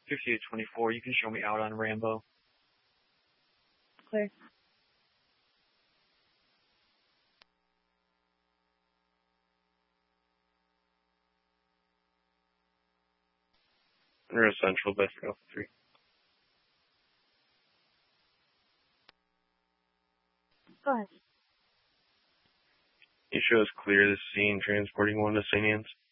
50 to 24. You can show me out on Rambo. Clear. Under Central, Best Alpha 3. Go ahead. You show us clear the scene transporting one to St. Anne's.